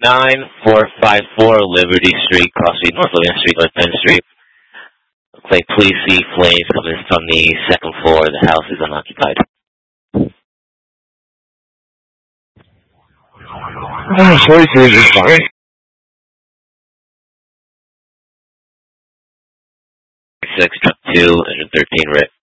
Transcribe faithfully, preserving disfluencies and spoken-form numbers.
nine four five four Liberty Street, Cross Street, North Liberty Street, North Penn Street. Looks like police see flames coming from the second floor. The house is unoccupied. Oh, sorry, sir, is fine. six, truck two, engine thirteen, Rick.